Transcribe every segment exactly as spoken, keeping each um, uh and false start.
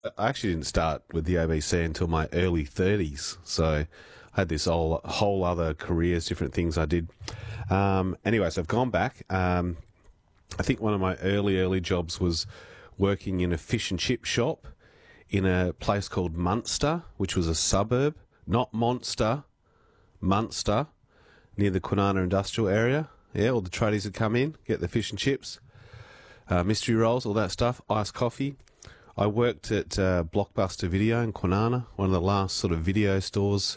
I actually didn't start with the A B C until my early thirties, so I had this whole, whole other careers, different things I did. Um, anyway, so I've gone back. Um, I think one of my early, early jobs was working in a fish and chip shop in a place called Munster, which was a suburb, not Monster, Munster, near the Kwinana industrial area. Yeah, all the tradies would come in, get the fish and chips, uh, mystery rolls, all that stuff, iced coffee. I worked at uh, Blockbuster Video in Kwinana, one of the last sort of video stores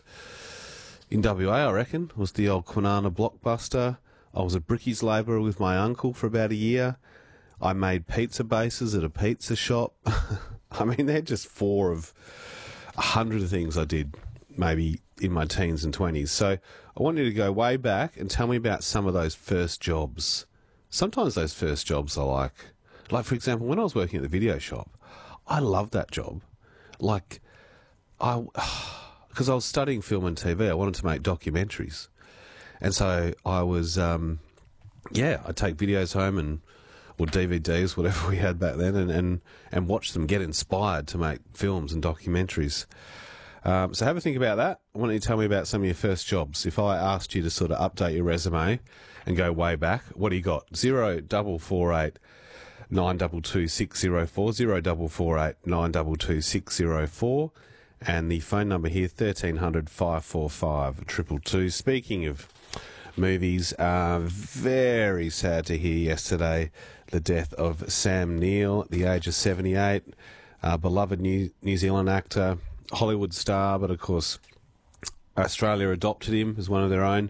in W A, I reckon, was the old Kwinana Blockbuster. I was a brickies labourer with my uncle for about a year. I made pizza bases at a pizza shop. I mean, they're just four of a hundred of things I did, maybe in my teens and twenties. So I want you to go way back and tell me about some of those first jobs. Sometimes those first jobs I like. Like, for example, when I was working at the video shop, I loved that job. Like, I, because I was studying film and T V, I wanted to make documentaries. And so I was, um, yeah, I'd take videos home and, or D V Ds, whatever we had back then, and, and, and watch them, get inspired to make films and documentaries. Um, so have a think about that. I want you to tell me about some of your first jobs. If I asked you to sort of update your resume and go way back, what do you got? Zero double four eight nine double two six zero four, zero double four eight nine double two six zero four, and the phone number here thirteen hundred five four five triple two. Speaking of movies, uh, very sad to hear yesterday the death of Sam Neill at the age of seventy-eight, uh, beloved New New Zealand actor, Hollywood star, but of course Australia adopted him as one of their own,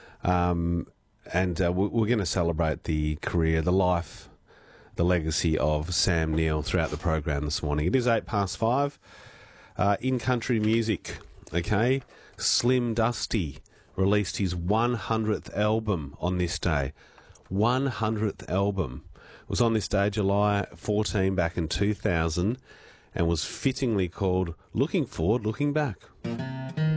um, and uh, we're, we're going to celebrate the career, the life, the legacy of Sam Neill throughout the program this morning. It is eight past five. Uh, in country music, okay, Slim Dusty released his one hundredth album on this day. one hundredth album. It was on this day, July fourteenth, back in two thousand, and was fittingly called Looking Forward, Looking Back.